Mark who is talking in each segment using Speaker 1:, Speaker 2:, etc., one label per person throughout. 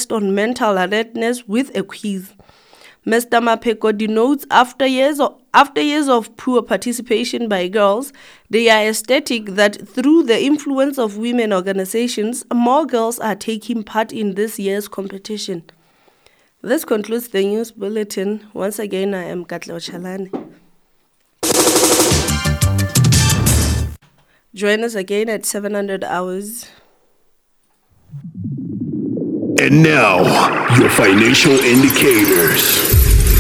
Speaker 1: test on mental alertness with a quiz. Mr. Mapeko denotes after years of poor participation by girls, they are ecstatic that through the influence of women organizations, more girls are taking part in this year's competition. This concludes the news bulletin. Once again, I am Katleo Chalane. Join us again at 700 hours.
Speaker 2: And now, your financial indicators.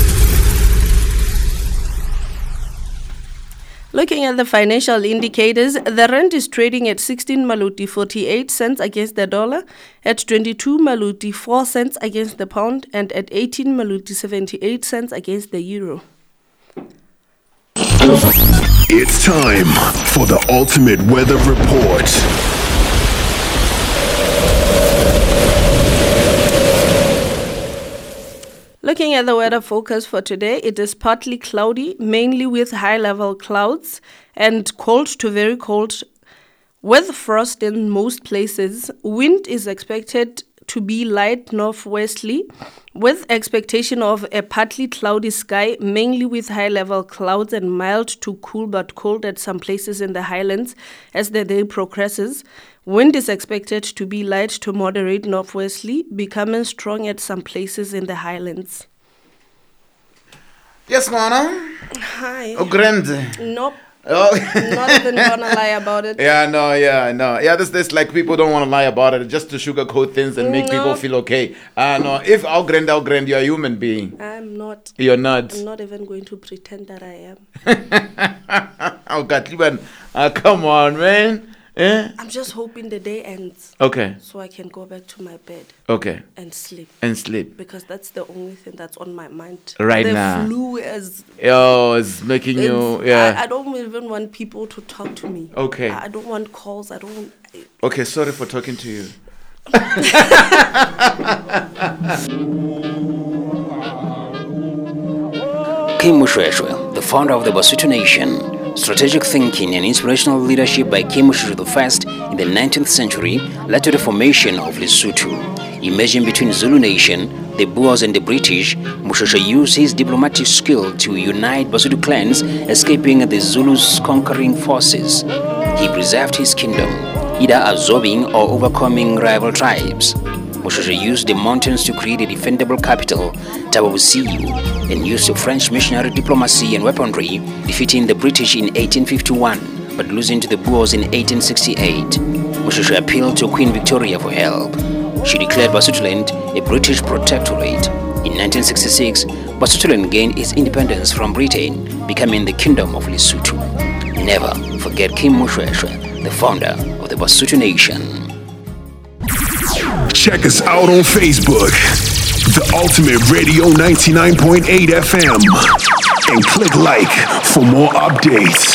Speaker 1: Looking at the financial indicators, the rand is trading at 16 maluti 48 cents against the dollar, at 22 maluti 4 cents against the pound, and at 18 maluti 78 cents against the euro.
Speaker 2: It's time for the ultimate weather report.
Speaker 1: Looking at the weather forecast for today, it is partly cloudy, mainly with high-level clouds, and cold to very cold, with frost in most places. Wind is expected to be light northwesterly, with expectation of a partly cloudy sky, mainly with high-level clouds, and mild to cool but cold at some places in the highlands as the day progresses. Wind is expected to be light to moderate northwesterly, becoming strong at some places in the highlands.
Speaker 3: Yes, Mana.
Speaker 1: Hi.
Speaker 3: Oh, grande.
Speaker 1: Nope.
Speaker 3: Oh.
Speaker 1: Not even gonna lie about it.
Speaker 3: Yeah, no. Yeah, this like people don't want to lie about it just to sugarcoat things and make people feel okay. No, if I'll grand, you're a human being.
Speaker 1: I'm not.
Speaker 3: You're not.
Speaker 1: I'm not even going to pretend that I am.
Speaker 3: Oh, God, come on, man. Yeah?
Speaker 1: I'm just hoping the day ends.
Speaker 3: Okay.
Speaker 1: So I can go back to my bed.
Speaker 3: Okay.
Speaker 1: And sleep. Because that's the only thing that's on my mind.
Speaker 3: Right now.
Speaker 1: The flu is...
Speaker 3: it's making you... Yeah.
Speaker 1: I don't even want people to talk to me.
Speaker 3: Okay.
Speaker 1: I don't want calls.
Speaker 3: Okay, sorry for talking to you.
Speaker 4: Kim Mushweshwe, the founder of the Basotho Nation. Strategic thinking and inspirational leadership by King Moshoeshoe I in the 19th century led to the formation of Lesotho. Emerging between Zulu Nation, the Boers and the British, Moshoeshoe used his diplomatic skill to unite Basotho clans, escaping the Zulus' conquering forces. He preserved his kingdom, either absorbing or overcoming rival tribes. Moshoeshoe used the mountains to create a defendable capital, Tabavusiu, and used French missionary diplomacy and weaponry, defeating the British in 1851, but losing to the Boers in 1868. Moshoeshoe appealed to Queen Victoria for help. She declared Basotholand a British protectorate. In 1966, Basotholand gained its independence from Britain, becoming the Kingdom of Lesotho. Never forget King Moshoeshoe, the founder of the Basotho Nation.
Speaker 2: Check us out on Facebook, The Ultimate Radio 99.8 FM, and click like for more updates.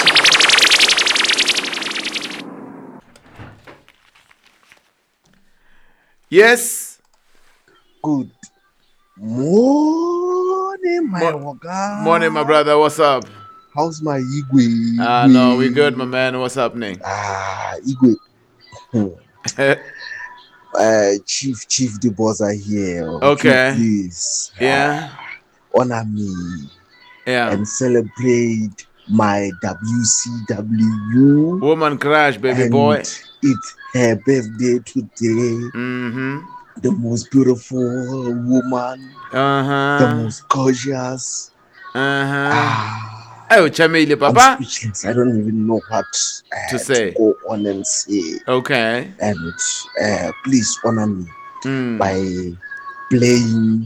Speaker 3: Yes.
Speaker 5: Good morning, my Waga.
Speaker 3: Morning, my brother. What's up?
Speaker 5: How's my Igwe?
Speaker 3: No, we good, my man. What's happening?
Speaker 5: Igwe. Chief the boss are here.
Speaker 3: Okay.
Speaker 5: Please.
Speaker 3: Yeah.
Speaker 5: Honor me.
Speaker 3: Yeah.
Speaker 5: And celebrate my WCW.
Speaker 3: Woman crash, baby
Speaker 5: and
Speaker 3: boy.
Speaker 5: It's her birthday today.
Speaker 3: Mm-hmm.
Speaker 5: The most beautiful woman. The most gorgeous.
Speaker 3: Oh, Chamele, Papa.
Speaker 5: I'm speechless. I don't even know what
Speaker 3: to say.
Speaker 5: To go on and say.
Speaker 3: Okay.
Speaker 5: And please honor me by playing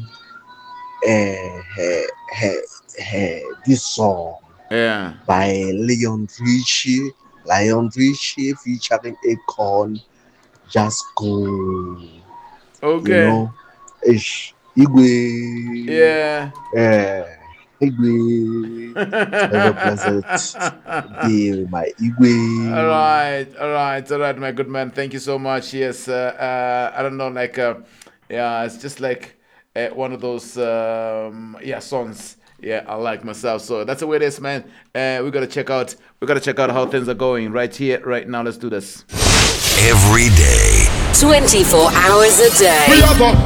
Speaker 5: this song.
Speaker 3: Yeah.
Speaker 5: By Leon Richie featuring Akon. Just go.
Speaker 3: Okay.
Speaker 5: You know, Igwe.
Speaker 3: Yeah.
Speaker 5: Igwe. Have a blessed day, my Igwe.
Speaker 3: All right, my good man. Thank you so much. Yes, I don't know, it's just like one of those, songs. Yeah, I like myself. So that's the way it is, man. We gotta check out how things are going right here, right now. Let's do this.
Speaker 6: Every day.
Speaker 7: 24 hours a day.
Speaker 6: We have a